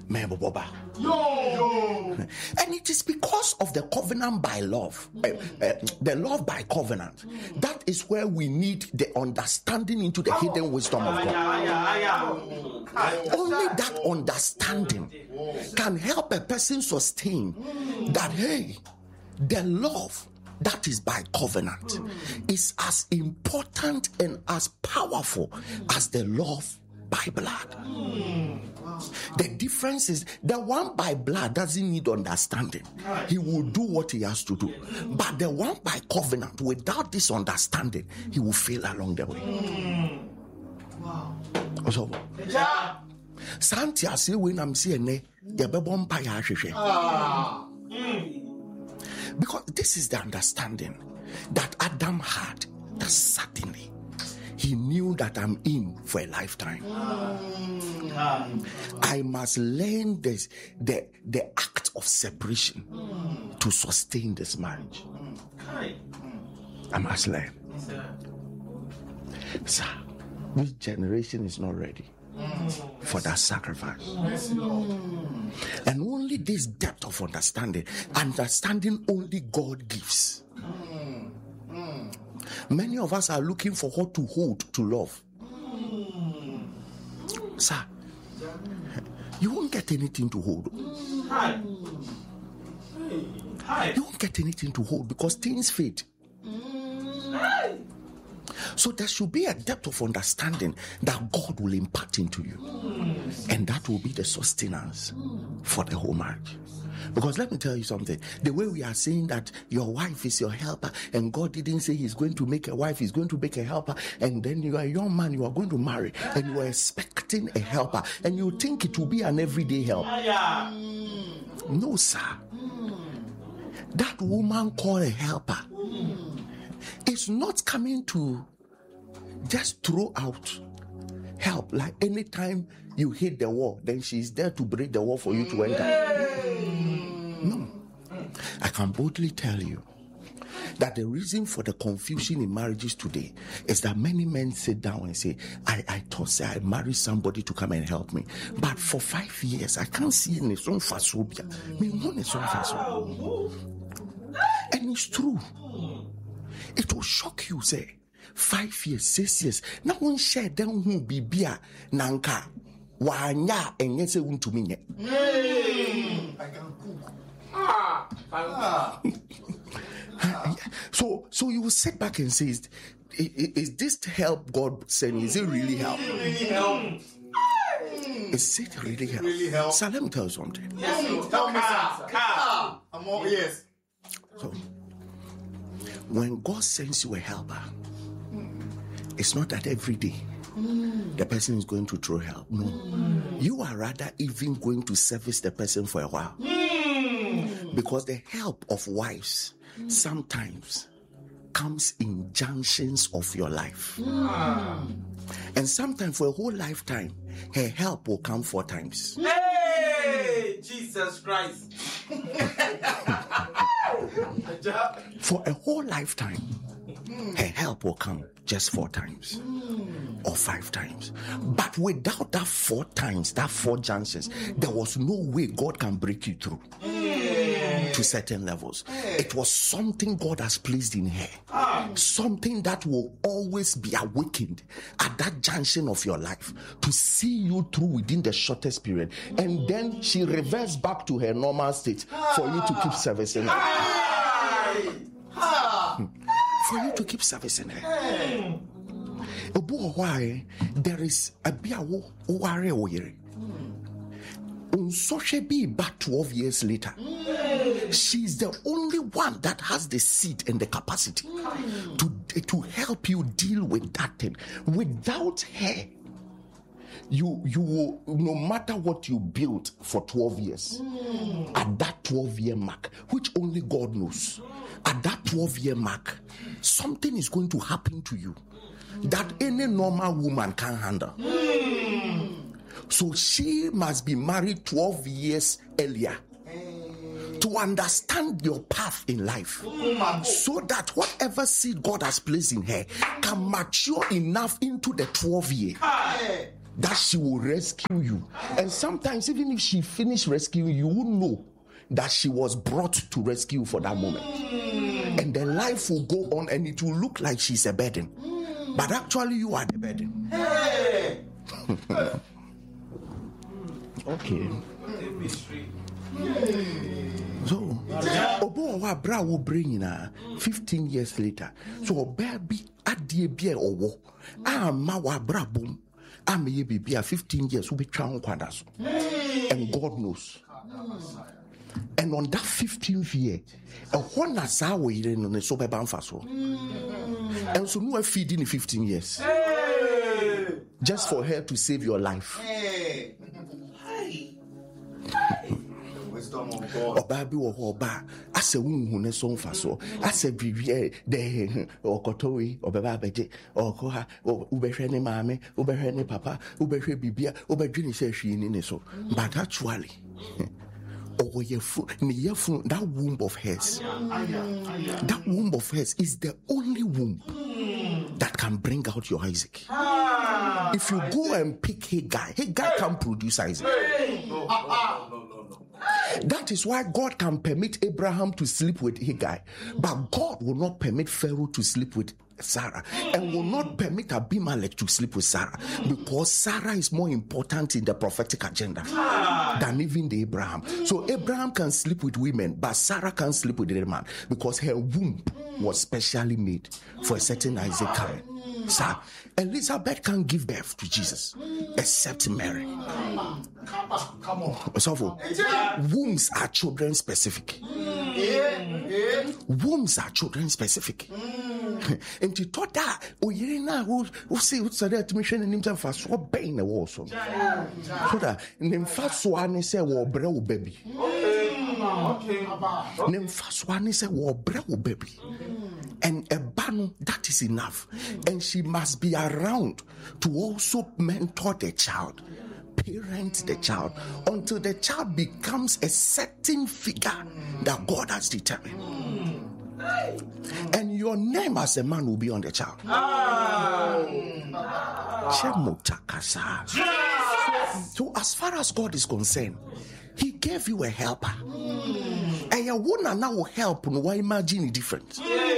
And it is because of the covenant by love, the love by covenant. That is where we need the understanding into the hidden wisdom of God. Only that understanding can help a person sustain that, hey, the love that is by covenant is as important and as powerful as the love by blood. The difference is the one by blood doesn't need understanding. He will do what he has to do. But the one by covenant, without this understanding, he will fail along the way. So, Santia say when I'm saying because this is the understanding that Adam had, that suddenly he knew that I'm in for a lifetime. I must learn this, the act of separation to sustain this marriage. I must learn. Sir, this generation is not ready for that sacrifice. And only this depth of understanding only God gives. Many of us are looking for what to hold to love. Sir, you won't get anything to hold. You won't get anything to hold because things fade. So there should be a depth of understanding that God will impart into you. And that will be the sustenance for the whole marriage. Because let me tell you something. The way we are saying that your wife is your helper, and God didn't say he's going to make a wife, he's going to make a helper, and then you are a young man, you are going to marry, and you are expecting a helper, and you think it will be an everyday help. No, sir. That woman called a helper is not coming to just throw out help. Like anytime you hit the wall, then she's there to break the wall for you to enter. No. I can boldly tell you that the reason for the confusion in marriages today is that many men sit down and say, I thought I married somebody to come and help me. But for 5 years, I can't see any song for Sobia. And it's true. It will shock you, say, 5 years, 6 years. Now one share them who be beer nanka wanya and yes to me. So you will sit back and say, is this help God sending? Is it really help? Is it really help? So let me tell you something. Yes, tell me something. I'm all yes. So when God sends you a helper, it's not that every day the person is going to throw help. No. You are rather even going to service the person for a while. Because the help of wives sometimes comes in junctions of your life. And sometimes for a whole lifetime, her help will come 4 times. Hey, Jesus Christ. For a whole lifetime, her help will come just 4 times or 5 times. But without that 4 times, that 4 junctions, there was no way God can break you through to certain levels. It was something God has placed in her. Something that will always be awakened at that junction of your life to see you through within the shortest period. And then she reverts back to her normal state for you to keep servicing her. For you to keep servicing her. There is a biawo ware oyere. Be back 12 years later. She's the only one that has the seat and the capacity to help you deal with that thing. Without her, you will, no matter what you built for 12 years, at that 12-year mark, which only God knows, at that 12-year mark, something is going to happen to you that any normal woman can't handle. So she must be married 12 years earlier to understand your path in life, so that whatever seed God has placed in her can mature enough into the 12 year that she will rescue you. And sometimes, even if she finished rescuing you, you won't know that she was brought to rescue for that moment. And then life will go on and it will look like she's a burden. But actually, you are the burden. Hey. Okay. So, Obo bra will bring in 15 years later. So, baby, at the beer or war, ma wa bra boom. May be 15 years will be crown quadas. And God knows. And on that 15th year, a one as I wait in the sober banfaso. And so, no feeding in 15 years. Just for her to save your life. Obabi wo oba ase wunhu ne so mfa so ase biwie de okotowi obeba beje okoha ubehwe ne maame ubehwe ne papa ubehwe bibia ubedwini se hwini ne so, but actually that womb of hers, that womb of hers is the only womb that can bring out your Isaac. If you go and pick Hagar can't produce Isaac. That is why God can permit Abraham to sleep with Hagar, but God will not permit Pharaoh to sleep with Sarah, and will not permit Abimelech to sleep with Sarah, because Sarah is more important in the prophetic agenda than even the Abraham. So Abraham can sleep with women, but Sarah can't sleep with the man because her womb was specially made for a certain Isaac coming. So Elizabeth can't give birth to Jesus except Mary. Come on. So wombs are children specific. Wombs are children specific. And you thought that who say what's that mission and himself for so pain the war so that name first one say war bro baby. Name first one say war bro baby. And a ban that is enough. And she must be around to also mentor the child, parent the child, until the child becomes a certain figure that God has determined. And your name as a man will be on the child. So as far as God is concerned, He gave you a helper. And your woman now will help. Why imagine it different?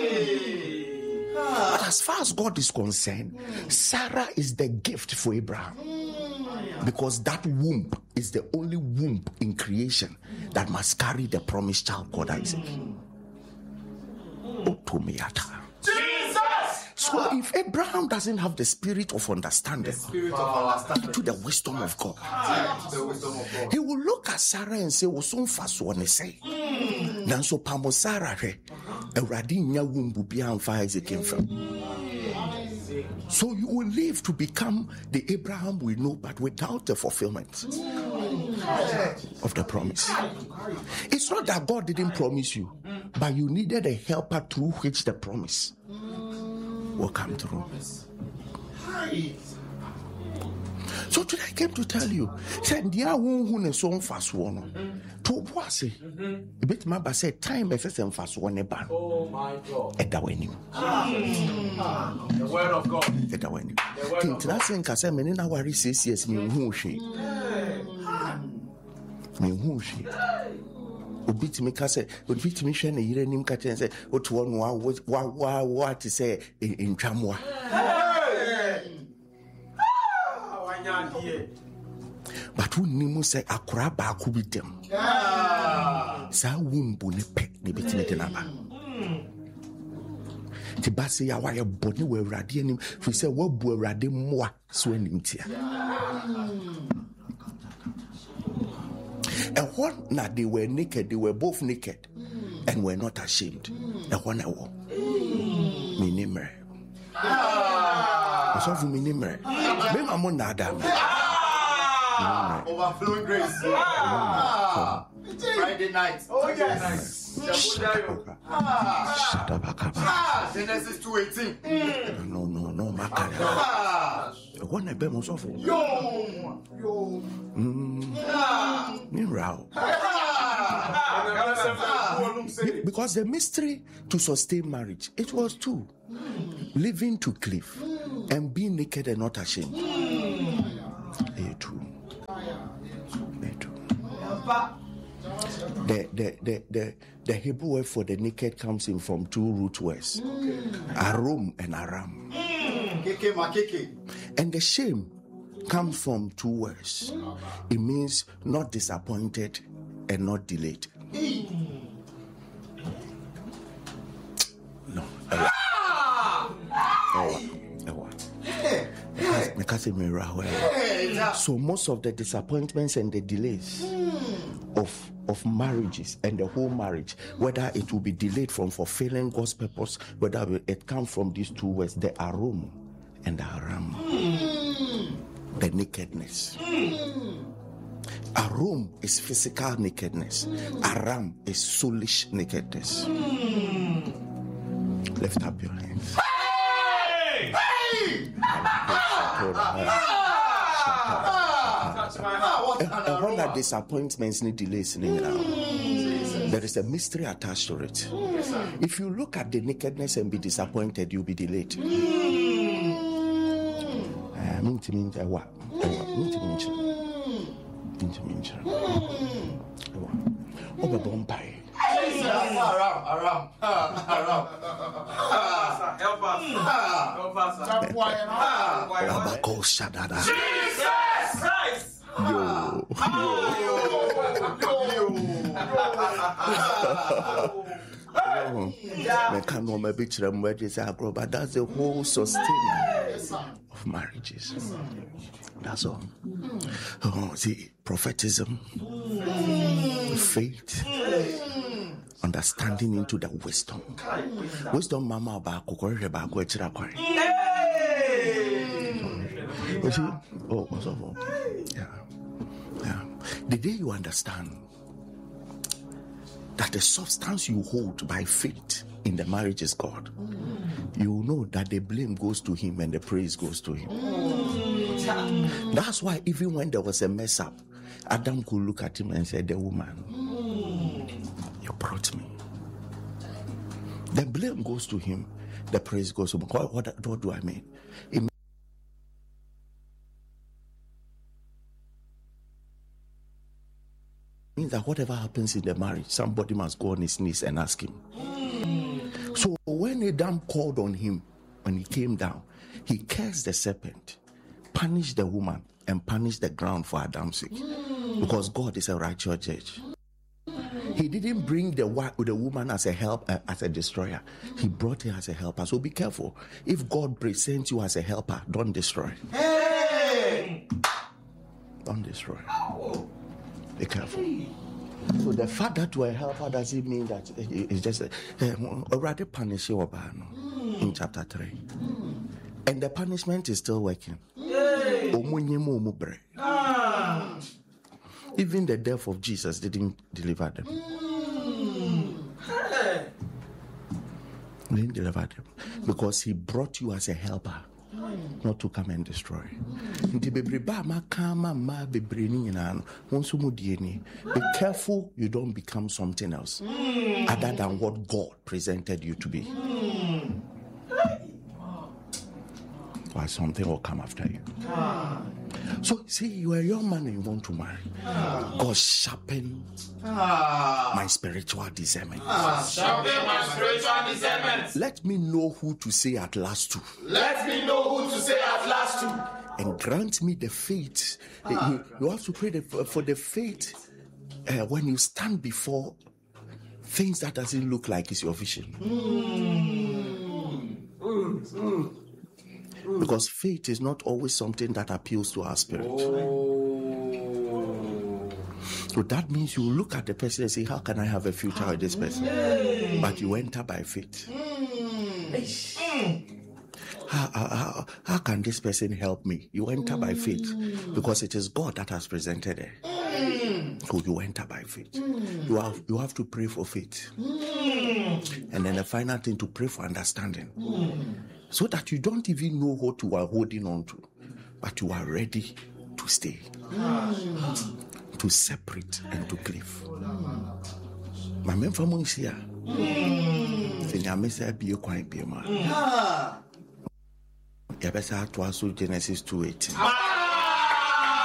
But as far as God is concerned, Sarah is the gift for Abraham. Because that womb is the only womb in creation that must carry the promised child called Isaac. So if Abraham doesn't have the spirit of understanding, into the wisdom of God, he will look at Sarah and say, "Oh, so fast one say." Then so pamo Sarah a radinya womb be on fire Isaac came from. So you will live to become the Abraham we know, but without the fulfillment of the promise. It's not that God didn't promise you, but you needed a helper through which the promise will come through. So today I came to tell you, said the who is so fast one. To was it? A bit my said time is a fast one. Oh my God! At the winning. The word of God. At the winning. Think that's in Casamene now. Worry says yes. Me who she. Me who she. Obit me kase, obit me share na yire nim ka chen say otu onu what to say in Chamwa. But who nimu say akura ba ku bi dem. Sa wumbu ne pe ne betime na ba. Ti ba say ya wa ye boni we awrade anim fi say wa bu awrade moa so anim tia. And one now they were naked, they were both naked and were not ashamed. And one hour. Minimere. So for minimere. Me mamo nada. Overflowing grace. Friday night. Oh yes. Shut up. Genesis 2:18. No, Makaya. One of them was awful. Yo. Because the mystery to sustain marriage, it was two: living to cleave and being naked and not ashamed. The Hebrew word for the naked comes in from two root words, arum and aram. And the shame comes from two words. It means not disappointed and not delayed. No. So most of the disappointments and the delays of marriages and the whole marriage, whether it will be delayed from fulfilling God's purpose, whether it comes from these two words, the arum and the aram, the nakedness. Arum is physical nakedness. Aram is soulish nakedness. Lift up your hands. When are disappointments need delays there is a mystery attached to it. If you look at the nakedness and be disappointed, you'll be delayed. Help us. Jesus Christ. But that's the whole sustenance of marriages. That's all. See, prophetism, faith, understanding into the wisdom. Wisdom, mama, about you see, yeah. The day you understand that the substance you hold by faith in the marriage is God, you will know that the blame goes to him and the praise goes to him. That's why even when there was a mess up, Adam could look at him and say, the woman, you brought me. The blame goes to him, the praise goes to him. What do I mean? It means that whatever happens in the marriage, somebody must go on his knees and ask him. So when Adam called on him, when he came down, he cursed the serpent, punished the woman, and punished the ground for Adam's sake. Because God is a righteous judge. He didn't bring the woman as a help, as a destroyer. He brought her as a helper. So be careful. If God presents you as a helper, don't destroy. Hey! Don't destroy. Be careful. So the fact that you are a helper doesn't mean that it's just already punish you in chapter 3. And the punishment is still working. Even the death of Jesus didn't deliver them. He didn't deliver them because he brought you as a helper, not to come and destroy. Be careful you don't become something else other than what God presented you to be. Or something will come after you. So, see, you are a young man and you want to marry. God sharpen my spiritual discernment. Sharpen my spiritual discernment. Let me know who to say at last to. Let me know who to say at last to. And grant me the faith. You have to pray for the faith when you stand before things that doesn't look like it's your vision. Because faith is not always something that appeals to our spirit. So that means you look at the person and say, how can I have a future with this person? But you enter by faith. How can this person help me? You enter by faith because it is God that has presented it. So you enter by faith. You have to pray for faith. And then the final thing, to pray for understanding. So that you don't even know what you are holding on to, but you are ready to stay, to separate and to cleave. My main family is here. Genesis 2:18.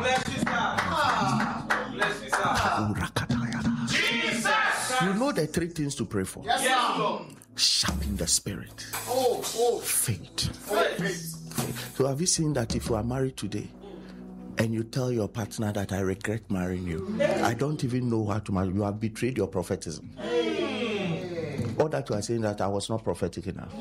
You know the three things to pray for. Yes, Lord. Sharpen the spirit. Faith. Faith. So have you seen that if you are married today and you tell your partner that I regret marrying you, I don't even know how to marry you, have betrayed your prophetism. Or that you are saying that I was not prophetic enough.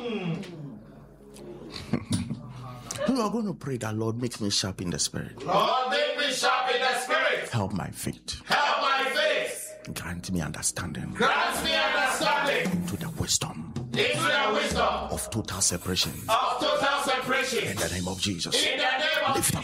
You are going to pray that Lord makes me sharp in the spirit. Lord, make me sharp in the spirit. Help my faith. Help my faith. Grant me understanding. Grant me understanding. Into the wisdom. Into the wisdom. Of total separation. Of total separation. In the name of Jesus. In the name of Lift up